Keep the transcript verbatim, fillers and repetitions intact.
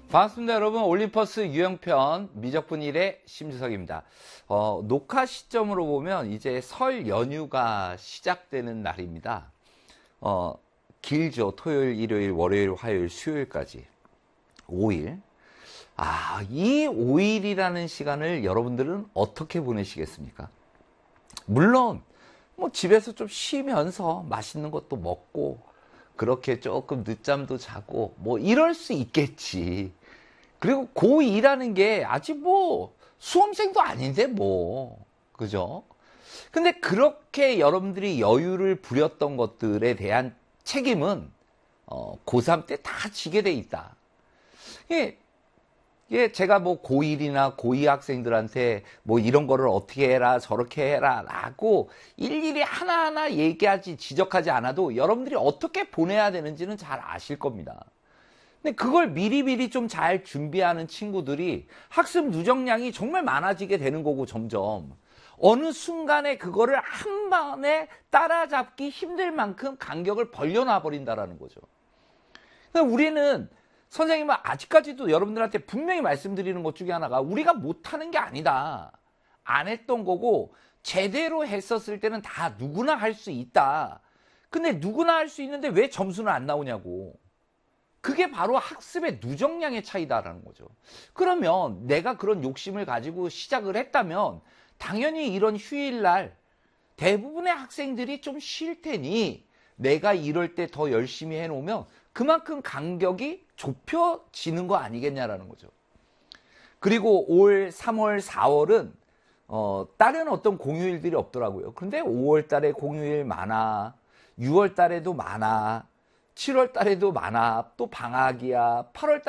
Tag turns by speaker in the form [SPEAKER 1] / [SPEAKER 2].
[SPEAKER 1] 반갑습니다, 여러분. 올림퍼스 유형편 미적분 일의 심주석입니다. 어, 녹화 시점으로 보면 이제 설 연휴가 시작되는 날입니다. 어, 길죠. 토요일, 일요일, 월요일, 화요일, 수요일까지. 오 일. 아, 이 오 일이라는 시간을 여러분들은 어떻게 보내시겠습니까? 물론, 뭐 집에서 좀 쉬면서 맛있는 것도 먹고, 그렇게 조금 늦잠도 자고, 뭐 이럴 수 있겠지. 그리고 고이라는 게 아직 뭐 수험생도 아닌데 뭐, 그죠? 근데 그렇게 여러분들이 여유를 부렸던 것들에 대한 책임은 어, 고삼 때 다 지게 돼 있다. 예, 예, 제가 뭐 고일이나 고이 학생들한테 뭐 이런 거를 어떻게 해라 저렇게 해라 라고 일일이 하나하나 얘기하지 지적하지 않아도 여러분들이 어떻게 보내야 되는지는 잘 아실 겁니다. 근데 그걸 미리미리 좀 잘 준비하는 친구들이 학습 누적량이 정말 많아지게 되는 거고, 점점 어느 순간에 그거를 한 번에 따라잡기 힘들 만큼 간격을 벌려놔 버린다라는 거죠. 그러니까 우리는, 선생님은 아직까지도 여러분들한테 분명히 말씀드리는 것 중에 하나가, 우리가 못하는 게 아니다, 안 했던 거고, 제대로 했었을 때는 다 누구나 할 수 있다. 근데 누구나 할 수 있는데 왜 점수는 안 나오냐고. 그게 바로 학습의 누적량의 차이다라는 거죠. 그러면 내가 그런 욕심을 가지고 시작을 했다면 당연히 이런 휴일날 대부분의 학생들이 좀 쉴 테니 내가 이럴 때 더 열심히 해놓으면 그만큼 간격이 좁혀지는 거 아니겠냐라는 거죠. 그리고 오월, 삼월, 사월은 어, 다른 어떤 공휴일들이 없더라고요. 근데 오월 달에 공휴일 많아, 유월 달에도 많아, 칠월 달에도 많아, 또 방학이야, 팔월 달